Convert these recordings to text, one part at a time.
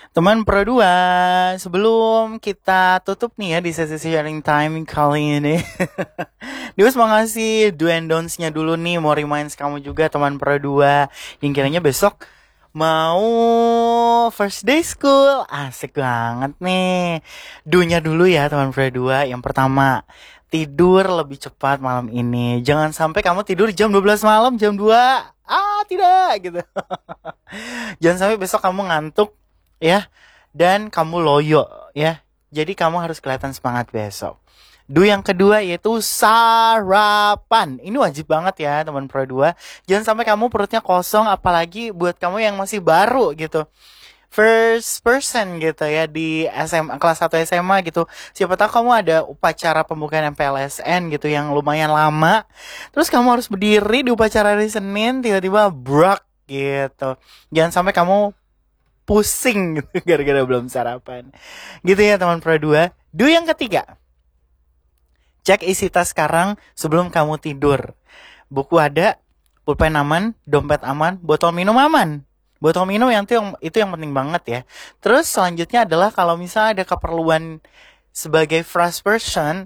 Teman Pro 2, sebelum kita tutup nih ya di sesi sharing time kali ini. Dimas mau ngasih do and don'ts-nya dulu nih, mau reminds kamu juga teman Pro 2 yang kiranya besok mau first day school. Asik banget nih. Do-nya dulu ya teman Pro 2. Yang pertama, tidur lebih cepat malam ini. Jangan sampai kamu tidur jam 12 malam, jam 2. Tidak gitu. Jangan sampai besok kamu ngantuk ya, dan kamu loyo ya. Jadi kamu harus kelihatan semangat besok. Yang kedua yaitu sarapan. Ini wajib banget ya teman Pro 2. Jangan sampai kamu perutnya kosong, apalagi buat kamu yang masih baru gitu. First person gitu ya di SMA, kelas 1 SMA gitu. Siapa tahu kamu ada upacara pembukaan MPLSN gitu yang lumayan lama. Terus kamu harus berdiri di upacara hari Senin, tiba-tiba brak gitu. Jangan sampai kamu pusing gitu gara-gara belum sarapan. Gitu ya teman Pro 2. Yang ketiga, cek isi tas sekarang sebelum kamu tidur. Buku ada, pulpen aman, dompet aman, botol minum aman. Botol minum itu yang penting banget ya. Terus selanjutnya adalah kalau misalnya ada keperluan sebagai first person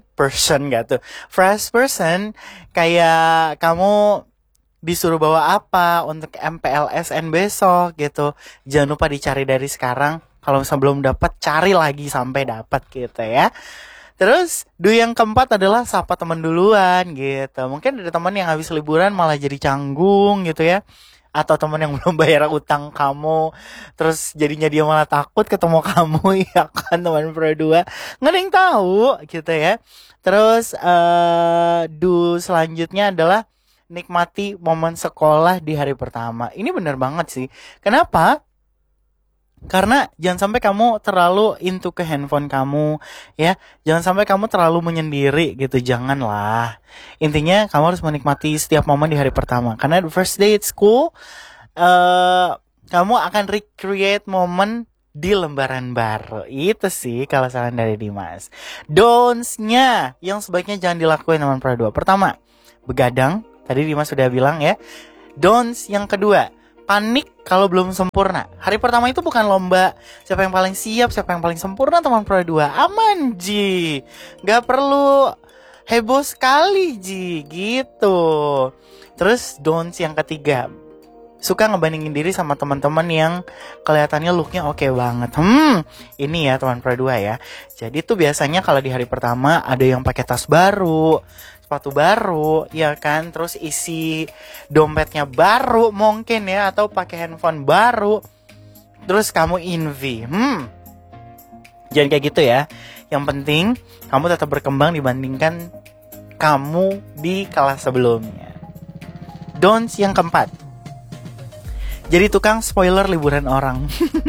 kayak kamu disuruh bawa apa untuk MPLSN besok gitu. Jangan lupa dicari dari sekarang. Kalau misalnya belum dapat, cari lagi sampai dapat gitu ya. Terus, yang keempat adalah sapa teman duluan gitu. Mungkin ada teman yang habis liburan malah jadi canggung gitu ya. Atau teman yang belum bayar utang kamu, terus jadinya dia malah takut ketemu kamu, ya kan teman Pro 2. Nggak ada yang tahu gitu ya. Terus, selanjutnya adalah nikmati momen sekolah di hari pertama. Ini benar banget sih. Kenapa? Karena jangan sampai kamu terlalu into ke handphone kamu ya. Jangan sampai kamu terlalu menyendiri gitu. Janganlah. Intinya kamu harus menikmati setiap momen di hari pertama. Karena the first day at school, kamu akan recreate momen di lembaran baru. Itu sih kalau saran dari Dimas. Don'ts-nya yang sebaiknya jangan dilakuin teman Pro 2. Pertama, begadang. Tadi Dimas sudah bilang ya. Don'ts yang kedua, panik kalau belum sempurna. Hari pertama itu bukan lomba siapa yang paling siap, siapa yang paling sempurna teman Pro 2. Aman Ji. Gak perlu heboh sekali Ji gitu. Terus don'ts yang ketiga, suka ngebandingin diri sama teman-teman yang kelihatannya looknya oke banget. Ini ya teman Pro 2 ya. Jadi tuh biasanya kalau di hari pertama ada yang pakai tas baru, sepatu baru, ya kan, terus isi dompetnya baru mungkin ya, atau pakai handphone baru, terus kamu envy. Jangan kayak gitu ya. Yang penting kamu tetap berkembang dibandingkan kamu di kelas sebelumnya. Don'ts yang keempat, jadi tukang spoiler liburan orang.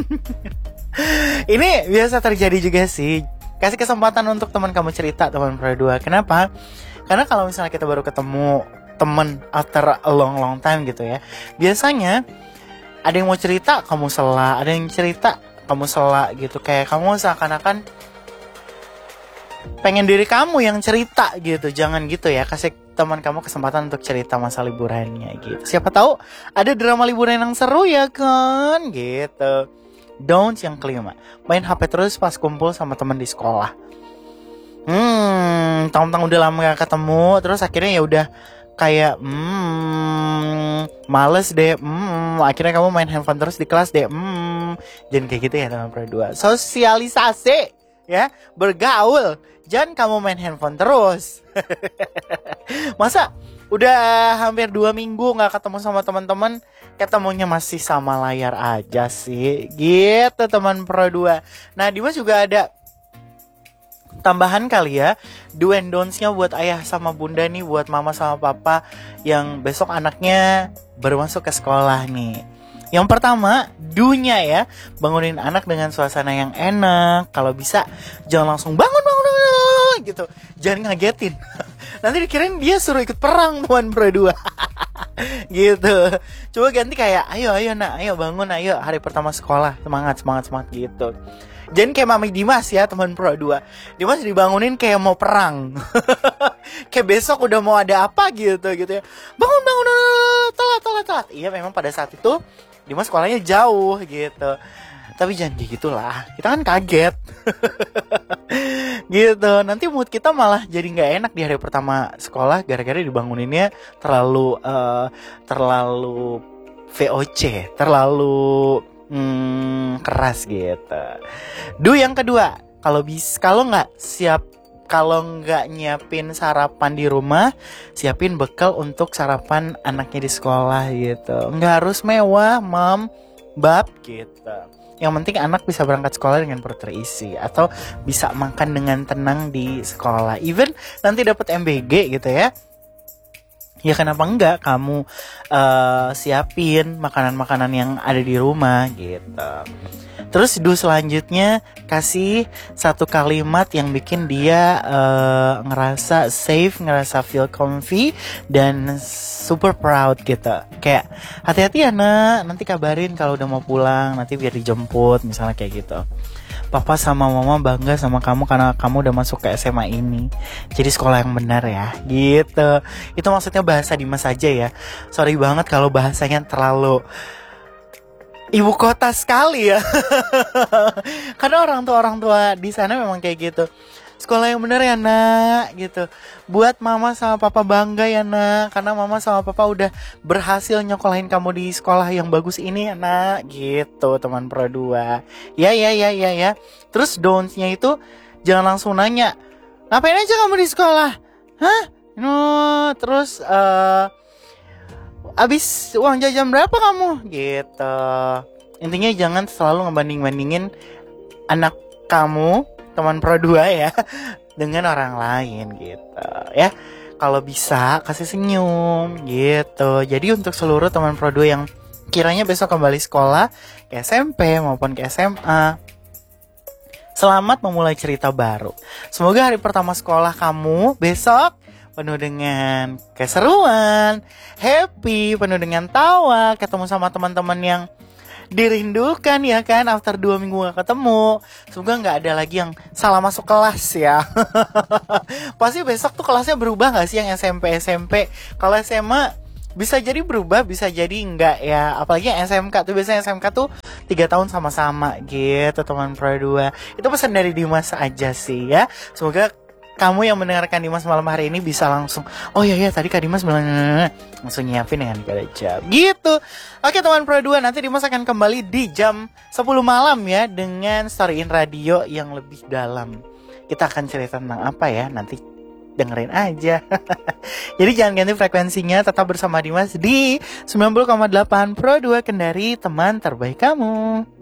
Ini biasa terjadi juga sih. Kasih kesempatan untuk teman kamu cerita teman Pro 2. Kenapa? Karena kalau misalnya kita baru ketemu temen after a long time gitu ya, biasanya ada yang mau cerita kamu sela, ada yang cerita kamu sela gitu. Kayak kamu seakan-akan pengen diri kamu yang cerita gitu. Jangan gitu ya, kasih teman kamu kesempatan untuk cerita masa liburannya gitu. Siapa tahu ada drama liburan yang seru ya kan gitu. Don'ts yang kelima, main HP terus pas kumpul sama teman di sekolah. Tang-tang udah lama gak ketemu, terus akhirnya ya udah kayak males deh. Akhirnya kamu main handphone terus di kelas deh. Jangan kayak gitu ya teman Pro 2. Sosialisasi ya, bergaul. Jangan kamu main handphone terus. Masa udah hampir 2 minggu gak ketemu sama teman-teman, ketemunya masih sama layar aja sih gitu teman Pro 2. Nah Dimas juga ada tambahan kali ya, do and don'ts-nya buat ayah sama bunda nih, buat mama sama papa yang besok anaknya baru masuk ke sekolah nih. Yang pertama, do-nya ya, bangunin anak dengan suasana yang enak. Kalau bisa jangan langsung bangun gitu. Jangan ngagetin. Nanti dikirain dia suruh ikut perang teman Pro 2. Gitu. Coba ganti kayak ayo nak, ayo bangun, ayo hari pertama sekolah, semangat gitu. Jangan kayak Mami Dimas ya teman Pro 2. Dimas dibangunin kayak mau perang. Kayak besok udah mau ada apa gitu ya. Bangun telat. Iya memang pada saat itu Dimas sekolahnya jauh gitu. Tapi jangan kayak gitulah, kita kan kaget. Gitu, nanti mood kita malah jadi nggak enak di hari pertama sekolah gara-gara dibanguninnya terlalu VOC, terlalu keras gitu. Yang kedua, kalau nggak nyiapin sarapan di rumah, siapin bekal untuk sarapan anaknya di sekolah gitu. Nggak harus mewah, mam, bab gitu. Yang penting anak bisa berangkat sekolah dengan perut terisi atau bisa makan dengan tenang di sekolah. Even nanti dapat MBG gitu ya. Ya kenapa enggak kamu siapin makanan-makanan yang ada di rumah gitu. Terus selanjutnya kasih satu kalimat yang bikin dia ngerasa safe, ngerasa feel comfy dan super proud gitu. Kayak hati-hati ya nak, nanti kabarin kalau udah mau pulang, nanti biar dijemput misalnya kayak gitu. Papa sama mama bangga sama kamu karena kamu udah masuk ke SMA ini. Jadi sekolah yang benar ya, gitu. Itu maksudnya bahasa Dimas aja ya. Sorry banget kalau bahasanya terlalu ibu kota sekali ya. Karena orang tua di sana memang kayak gitu. Sekolah yang benar ya nak, gitu. Buat mama sama papa bangga ya nak, karena mama sama papa udah berhasil nyokolahin kamu di sekolah yang bagus ini ya nak, gitu teman Pro 2. Ya. Terus don'ts-nya itu jangan langsung nanya, ngapain aja kamu di sekolah? Hah? No, terus abis uang jajan berapa kamu? Gitu. Intinya jangan selalu ngebanding-bandingin anak kamu, teman Pro 2 ya, dengan orang lain gitu ya. Kalau bisa kasih senyum gitu. Jadi untuk seluruh teman Pro 2 yang kiranya besok kembali sekolah ke SMP maupun ke SMA, selamat memulai cerita baru. Semoga hari pertama sekolah kamu besok penuh dengan keseruan, happy, penuh dengan tawa, ketemu sama teman-teman yang dirindukan ya kan, after 2 minggu gak ketemu. Semoga gak ada lagi yang salah masuk kelas ya. Pasti besok tuh kelasnya berubah gak sih yang SMP? Kalau SMA bisa jadi berubah, bisa jadi enggak ya. Apalagi yang SMK tuh, biasanya SMK tuh 3 tahun sama-sama gitu teman Pro 2. Itu pesan dari Dimas aja sih ya. Semoga kamu yang mendengarkan Dimas malam hari ini bisa langsung, oh iya tadi Kak Dimas bilang, langsung nyiapin dengan gajah gitu. Oke teman Pro 2, nanti Dimas akan kembali di jam 10 malam ya, dengan Story in Radio yang lebih dalam. Kita akan cerita tentang apa ya, nanti dengerin aja. Jadi jangan ganti frekuensinya, tetap bersama Dimas di 90,8 Pro 2 Kendari, teman terbaik kamu.